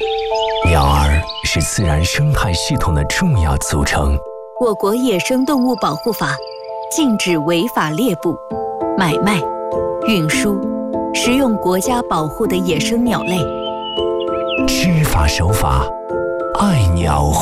鸟儿是自然生态系统的重要组成。 我国野生动物保护法禁止违法猎捕、买卖、运输、食用国家保护的野生鸟类。 知法守法，爱鸟。